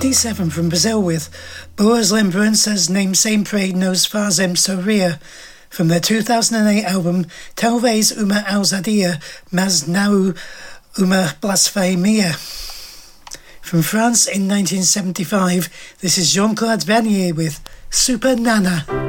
1957 from Brazil with Boas Lembranças Nem Sempre Nos Fazem Sorrir from their 2008 album Talvez Uma Ousadia, Mas Não Uma Blasfemia. From France in 1975, this is Jean-Claude Vannier with Super Nana.